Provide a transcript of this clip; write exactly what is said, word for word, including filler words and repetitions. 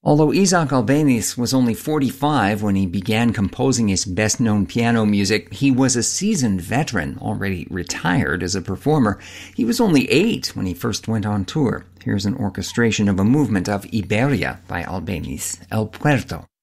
Although Isaac Albéniz was only forty-five when he began composing his best-known piano music, he was a seasoned veteran, already retired as a performer. He was only eight when he first went on tour. Here's an orchestration of a movement of Iberia by Albéniz, El Puerto.